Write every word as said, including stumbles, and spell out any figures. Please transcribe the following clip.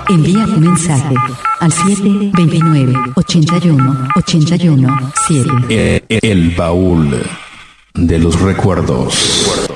Envía tu mensaje al siete veintinueve, ochenta y uno, ochenta y uno, siete. El, el baúl de los recuerdos.